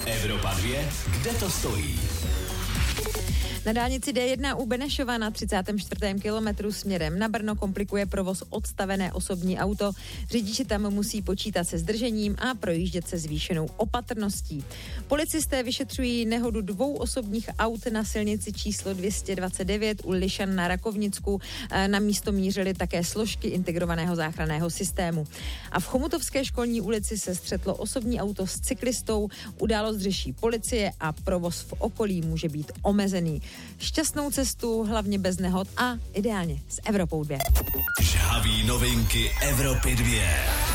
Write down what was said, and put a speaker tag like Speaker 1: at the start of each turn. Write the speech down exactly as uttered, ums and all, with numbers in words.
Speaker 1: Evropa dvě, kde to stojí?
Speaker 2: Na dálnici D jedna u Benešova na třicátém čtvrtém kilometru směrem na Brno komplikuje provoz odstavené osobní auto. Řidiči tam musí počítat se zdržením a projíždět se zvýšenou opatrností. Policisté vyšetřují nehodu dvou osobních aut na silnici číslo dvě stě dvacet devět u Lišan na Rakovnicku. Na místo mířily také složky integrovaného záchranného systému. A v Chomutovské školní ulici se střetlo osobní auto s cyklistou. Událost řeší policie a provoz v okolí může být omezený. Šťastnou cestu, hlavně bez nehod a ideálně s Evropou dvě.
Speaker 1: Žhaví novinky Evropy dvě.